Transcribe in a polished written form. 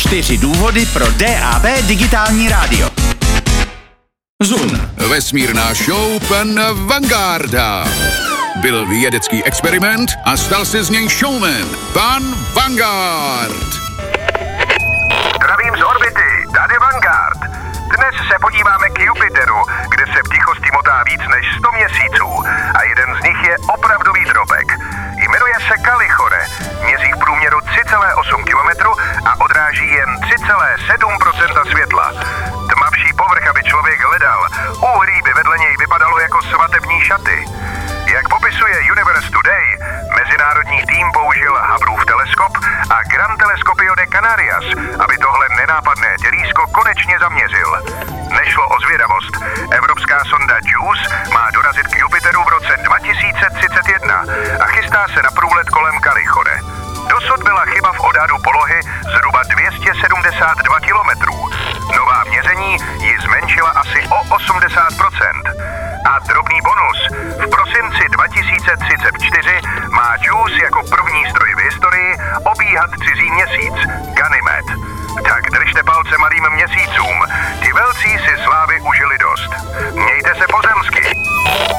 4 důvody pro DAB digitální rádio. Zun. Vesmírná show pan Vangarda. Byl vědecký experiment a stal se z něj showman. Pan Vanguard. Zdravím z orbity, tady Vanguard. Dnes se podíváme k Jupiteru, kde se v tichosti motá víc než 100 měsíců a jeden z nich je opravdový drobek. Jmenuje se Kalichore, měří v průměru 3,8 km a odráží jen 3,7% světla. Tmavší povrch, aby člověk hledal, úhlí by vedle něj vypadalo jako svatební šaty. Jak popisuje Universe Today, mezinárodní tým použil Hubbleův teleskop a Gran Telescopio de Canarias, aby tohle nenápadné tělísko konečně zaměřil. Nešlo o zvědavost. Evropská sonda JUICE má dorazit k Jupiteru v roce 2031 a chystá se na průlet kolem Kalichore. Dosud byla chyba v odhadu polohy zhruba 272 kilometrů. Nová měření ji zmenšila asi o 80%. A drobný bonus. V prosinci 2034 má JUICE jako první stroj v historii obíhat cizí měsíc, Ganymed. Tak držte palce malým měsícům. Ti velcí si slávy užili dost. Mějte se pozemsky.